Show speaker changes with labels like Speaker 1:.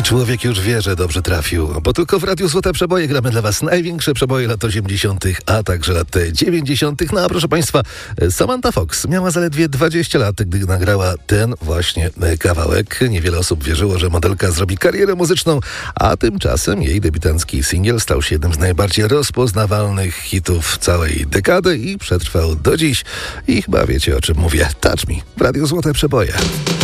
Speaker 1: Człowiek już wie, że dobrze trafił, bo tylko w Radiu Złote Przeboje gramy dla was największe przeboje lat 80., a także lat 90. No a proszę państwa, Samantha Fox miała zaledwie 20 lat, gdy nagrała ten właśnie kawałek. Niewiele osób wierzyło, że modelka zrobi karierę muzyczną, a tymczasem jej debiutancki singiel stał się jednym z najbardziej rozpoznawalnych hitów całej dekady i przetrwał do dziś. I chyba wiecie, o czym mówię. Touch Me w Radiu Złote Przeboje.